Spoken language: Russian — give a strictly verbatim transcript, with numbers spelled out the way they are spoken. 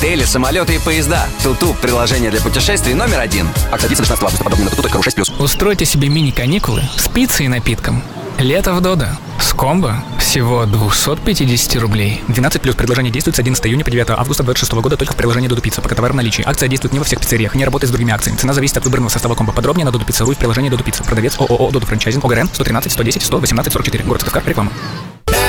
Отели, самолеты и поезда. Туту – приложение для путешествий номер один. Акция длится до шестнадцатого августа. Подробнее на туту точка ру шесть плюс. Устройте себе мини-каникулы с пиццей и напитком. Лето в Додо. С комбо всего двести пятьдесят рублей. двенадцать плюс. Предложение действует с одиннадцатого июня по девятое августа две тысячи двадцать шестого года только в приложении Додо Пицца. Пока товар в наличии. Акция действует не во всех пиццериях, не работает с другими акциями. Цена зависит от выбранного состава комбо. Подробнее на Додо Пицца точка ру в приложении Додо Пицца. Продавец ООО Додо Франчайзинг ОГРН сто тринадцать сто десять сто восемнадцать сорок четыре. Город Сыктывкар. Реклама.